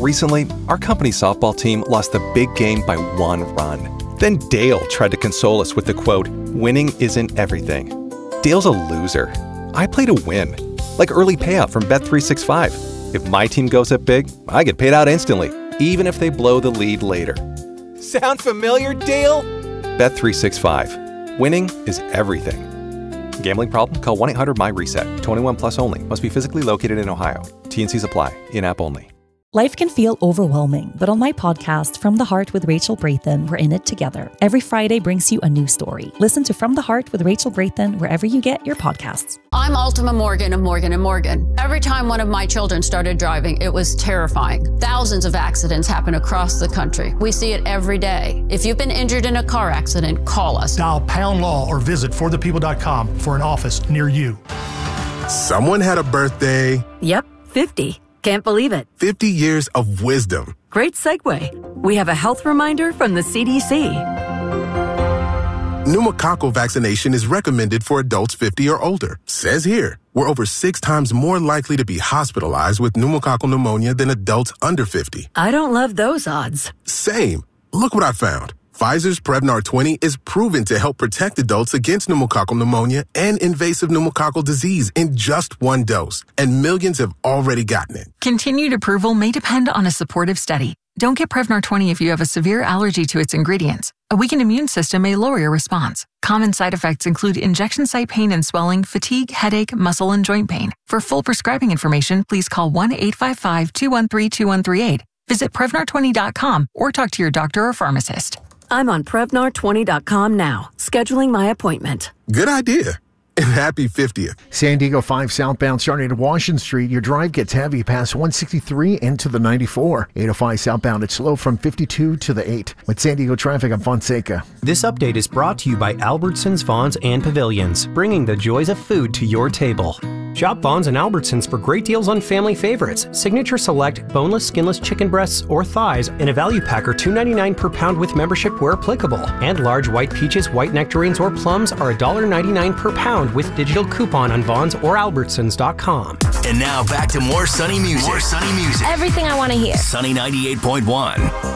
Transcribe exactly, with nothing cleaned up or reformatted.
Recently, our company's softball team lost the big game by one run. Then Dale tried to console us with the quote, "Winning isn't everything." Dale's a loser. I play to win, like early payout from Bet three sixty-five. If my team goes up big, I get paid out instantly, even if they blow the lead later. Sound familiar, Dale? Bet three sixty-five. Winning is everything. Gambling problem? Call one eight hundred M Y reset. twenty-one plus only. Must be physically located in Ohio. T and Cs apply. In-app only. Life can feel overwhelming, but on my podcast, From the Heart with Rachel Brathen, we're in it together. Every Friday brings you a new story. Listen to From the Heart with Rachel Brathen wherever you get your podcasts. I'm Ultima Morgan of Morgan and Morgan. Every time one of my children started driving, it was terrifying. Thousands of accidents happen across the country. We see it every day. If you've been injured in a car accident, call us. Dial pound law or visit for the people dot com for an office near you. Someone had a birthday. Yep, fifty. Can't believe it. fifty years of wisdom. Great segue. We have a health reminder from the C D C. Pneumococcal vaccination is recommended for adults fifty or older. Says here, we're over six times more likely to be hospitalized with pneumococcal pneumonia than adults under fifty. I don't love those odds. Same. Look what I found. Pfizer's Prevnar twenty is proven to help protect adults against pneumococcal pneumonia and invasive pneumococcal disease in just one dose, and millions have already gotten it. Continued approval may depend on a supportive study. Don't get Prevnar twenty if you have a severe allergy to its ingredients. A weakened immune system may lower your response. Common side effects include injection site pain and swelling, fatigue, headache, muscle, and joint pain. For full prescribing information, please call one eight five five, two one three, two one three eight. Visit Prevnar twenty dot com or talk to your doctor or pharmacist. I'm on Prevnar twenty dot com now, scheduling my appointment. Good idea. And happy fiftieth. San Diego five southbound starting at Washington Street. Your drive gets heavy past one sixty-three into the ninety-four. eight oh five southbound, it's slow from fifty-two to the eight. With San Diego traffic, I'm Fonseca. This update is brought to you by Albertsons, Vons, and Pavilions, bringing the joys of food to your table. Shop Vons and Albertsons for great deals on family favorites. Signature Select, boneless, skinless chicken breasts or thighs in a value pack are two ninety-nine per pound with membership where applicable. And large white peaches, white nectarines, or plums are one ninety-nine per pound with digital coupon on Vons or Albertsons dot com. And now back to more Sunny music. More Sunny music. Everything I want to hear. Sunny ninety-eight point one.